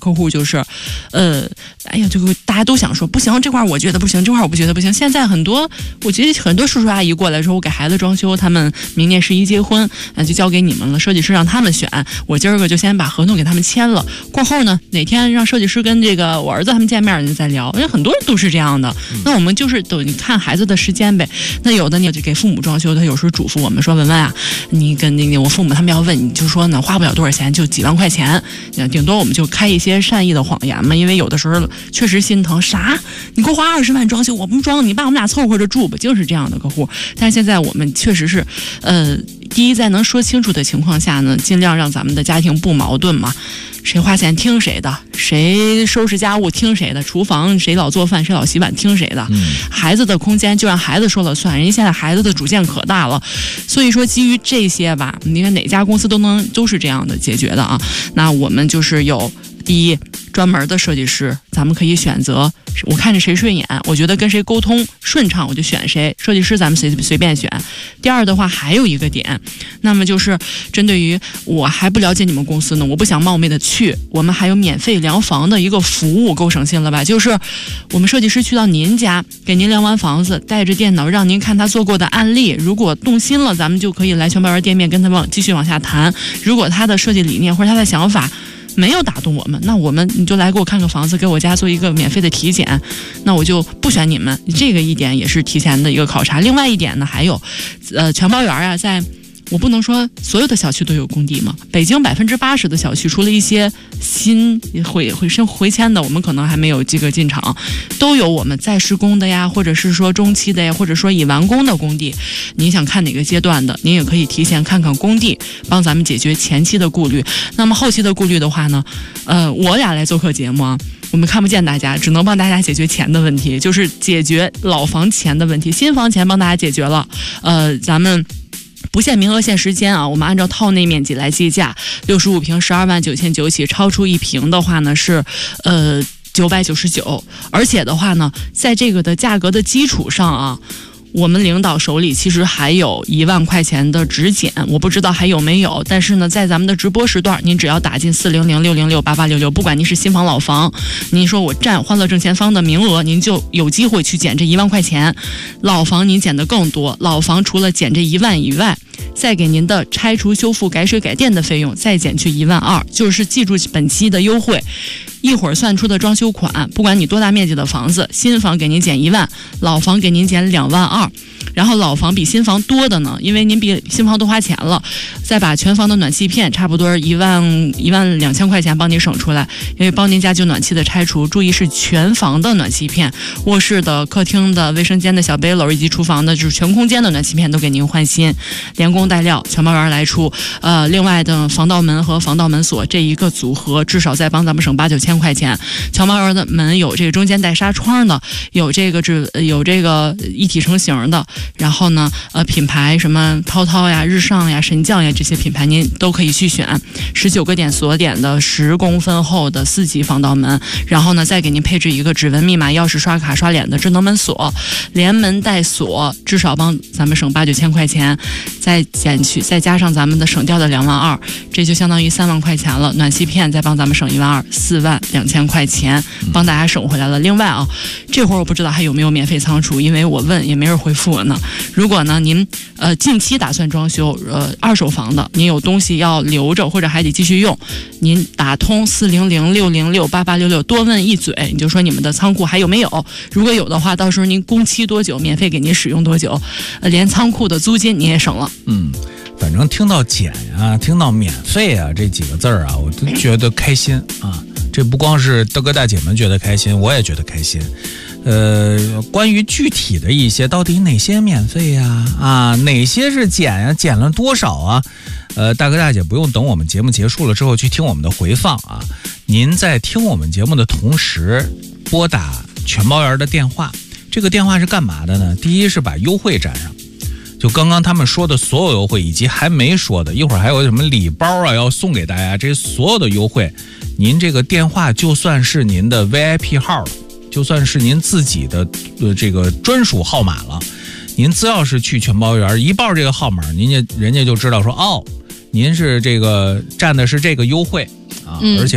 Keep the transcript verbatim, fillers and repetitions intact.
客户就是，呃，哎呀，这个大家都想说不行，这块我觉得不行，这块我不觉得不行。现在很多，我觉得很多叔叔阿姨过来说，我给孩子装修，他们明年十一结婚，那就交给你们了，设计师让他们选，我今儿个就先把合同给他们签了，过后呢，哪天让设计师跟这个我儿子他们见面，你再聊，因为很多人都是这样的。那我们就是等你看孩子的时间呗。那有的你就给父母装修，他有时候嘱咐我们说，文文啊，你跟那个我父母他们要问，你就说呢，花不了多少钱，就几万块钱，顶多我们就开一些善意的谎言嘛，因为有的时候确实心疼，啥你给我花二十万装修，我不装，你爸我们俩凑合着住吧，就是这样的客户。但是现在我们确实是，呃，第一在能说清楚的情况下呢，尽量让咱们的家庭不矛盾嘛。谁花钱听谁的，谁收拾家务听谁的，厨房谁老做饭谁老洗碗听谁的，嗯、孩子的空间就让孩子说了算，人家现在孩子的主见可大了，所以说基于这些吧，你看哪家公司都能都是这样的解决的啊。那我们就是有第一专门的设计师，咱们可以选择，我看着谁顺眼，我觉得跟谁沟通顺畅，我就选谁。设计师咱们随随便选。第二的话，还有一个点，那么就是针对于我还不了解你们公司呢，我不想冒昧的去，我们还有免费量房的一个服务，够省心了吧？就是我们设计师去到您家，给您量完房子，带着电脑让您看他做过的案例，如果动心了，咱们就可以来全包园店面跟他往继续往下谈。如果他的设计理念或者他的想法没有打动我们，那我们你就来给我看个房子，给我家做一个免费的体检，那我就不选你们。这个一点也是提前的一个考察。另外一点呢，还有，呃，全包园啊，在我不能说所有的小区都有工地嘛，北京百分之八十的小区，除了一些新回回升回迁的，我们可能还没有这个进场，都有我们在施工的呀，或者是说中期的呀，或者说已完工的工地。您想看哪个阶段的，您也可以提前看看工地，帮咱们解决前期的顾虑。那么后期的顾虑的话呢，呃，我俩来做客节目啊，我们看不见大家，只能帮大家解决钱的问题，就是解决老房钱的问题，新房钱帮大家解决了。呃，咱们不限名额限时间啊，我们按照套内面积来计价，六十五平十二万九千九起，超出一平的话呢是呃九百九十九，而且的话呢，在这个的价格的基础上啊，我们领导手里其实还有一万块钱的直减，我不知道还有没有，但是呢，在咱们的直播时段，您只要打进四零零六零六八八六六，不管您是新房老房，您说我占欢乐正前方的名额，您就有机会去减这一万块钱。老房您减的更多，老房除了减这一万以外，再给您的拆除修复改水改电的费用再减去一万二，就是记住本期的优惠。一会儿算出的装修款，不管你多大面积的房子，新房给您减一万，老房给您减两万二。然后老房比新房多的呢，因为您比新房多花钱了，再把全房的暖气片差不多一万一万两千块钱帮您省出来，因为帮您家就暖气的拆除，注意是全房的暖气片，卧室的、客厅的、卫生间的小背篓以及厨房的，就是全空间的暖气片都给您换新，连工带料，全包园来出。呃，另外的防盗门和防盗门锁这一个组合，至少再帮咱们省八九千块钱。全包园的门有这个中间带纱窗的，有这个是有这个一体成型的。然后呢，呃，品牌什么涛涛呀、日上呀、神将呀这些品牌您都可以去选。十九个点锁点的十公分厚的四级防盗门，然后呢再给您配置一个指纹密码、钥匙、刷卡、刷脸的智能门锁，连门带锁，至少帮咱们省八九千块钱，再减去再加上咱们的省掉的两万二，这就相当于三万块钱了。暖气片再帮咱们省一万二，四万两千块钱，帮大家省回来了。另外啊，这会儿我不知道还有没有免费仓储，因为我问也没人回复我呢。如果呢您呃近期打算装修呃二手房的，您有东西要留着或者还得继续用，您打通四零零六零六八八六六，多问一嘴，你就说你们的仓库还有没有，如果有的话，到时候您工期多久，免费给您使用多久，呃连仓库的租金你也省了。 嗯，反正听到减啊，听到免费啊这几个字儿啊，我都觉得开心啊。这不光是大哥大姐们觉得开心，我也觉得开心。呃，关于具体的一些，到底哪些免费呀？啊，哪些是减呀？减了多少啊？呃，大哥大姐不用等我们节目结束了之后去听我们的回放啊。您在听我们节目的同时，拨打全包园的电话。这个电话是干嘛的呢？第一是把优惠占上，就刚刚他们说的所有优惠，以及还没说的，一会儿还有什么礼包啊要送给大家，这所有的优惠，您这个电话就算是您的 V I P 号了。就算是您自己的呃这个专属号码了，您只要是去全包园一报这个号码，您家人家就知道说哦，您是这个占的是这个优惠啊， 嗯、 而且